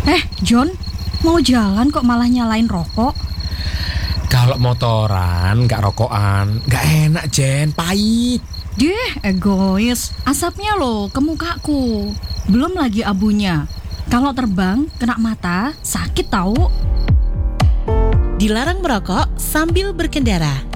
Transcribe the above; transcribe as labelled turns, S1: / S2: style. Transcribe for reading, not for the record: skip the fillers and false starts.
S1: John, mau jalan kok malah nyalain rokok?
S2: Kalau motoran gak rokokan, gak enak Jen, pahit.
S1: Deh, egois. Asapnya loh ke mukaku. Belum lagi abunya. Kalau terbang, kena mata, sakit tahu.
S3: Dilarang merokok sambil berkendara.